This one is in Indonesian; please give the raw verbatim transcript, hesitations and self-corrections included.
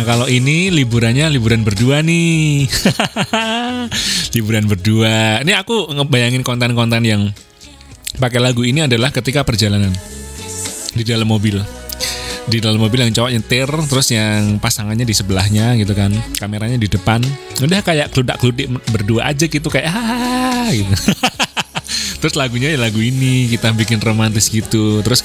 kalau ini liburannya liburan berdua nih. Liburan berdua. Ini aku ngebayangin konten-konten yang pakai lagu ini adalah ketika perjalanan di dalam mobil. Di dalam mobil yang cowok nyetir, terus yang pasangannya di sebelahnya gitu kan, kameranya di depan. Udah kayak keludak-keludik berdua aja gitu, kayak ah gitu. Terus lagunya ya lagu ini, kita bikin romantis gitu. Terus